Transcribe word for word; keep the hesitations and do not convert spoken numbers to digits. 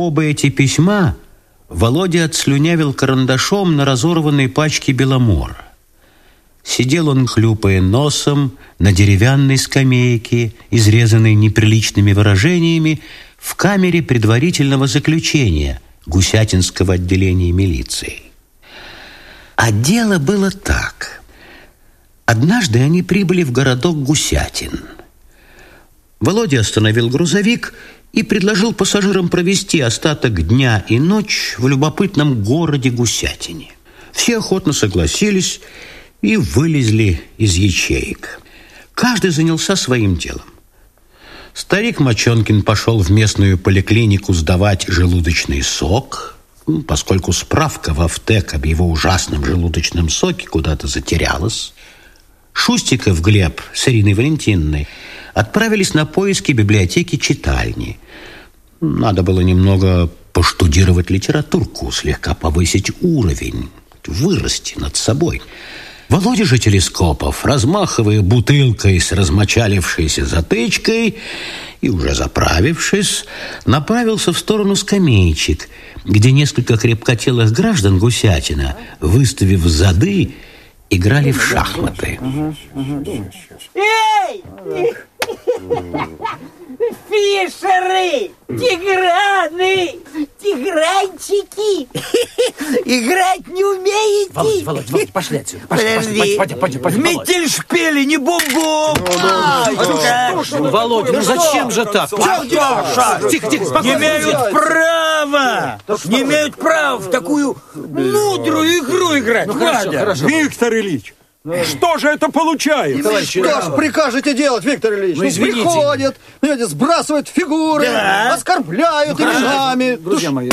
оба эти письма Володя отслюнявил карандашом на разорванной пачке беломора. Сидел он, хлюпая носом, на деревянной скамейке, изрезанной неприличными выражениями, в камере предварительного заключения Гусятинского отделения милиции. А дело было так. Однажды они прибыли в городок Гусятин. Володя остановил грузовик и предложил пассажирам провести остаток дня и ночь в любопытном городе Гусятине. Все охотно согласились и вылезли из ячеек. Каждый занялся своим делом. Старик Мочонкин пошел в местную поликлинику сдавать желудочный сок, поскольку справка в Автек об его ужасном желудочном соке куда-то затерялась. Шустиков Глеб с Ириной Валентиновной отправились на поиски библиотеки читальни. Надо было немного поштудировать литературку, слегка повысить уровень, вырасти над собой. Володя же Телескопов, размахивая бутылкой с размочалившейся затычкой и уже заправившись, направился в сторону скамеечек, где несколько крепкотелых граждан Гусятина, выставив зады, играли в шахматы. Эй! Фишеры! Тиграны! Тигранчики! Играть не умеете? Володь, Володь, Володь, пошли отсюда. Пошли, Подожди. пошли, пойдем, пойдем, пойдем. В метель шпели, не бум-бум! Володя, ну зачем же так? Тихо, тихо, спокойно. Не имеют права! Не имеют права в такую мудрую игру играть. Надя. Виктор Ильич, что же это получается? Что ж прикажете делать, Виктор Ильич? Ну, извините. Приходят, понимаете, сбрасывают фигуры, Да. оскорбляют именами. Друзья мои,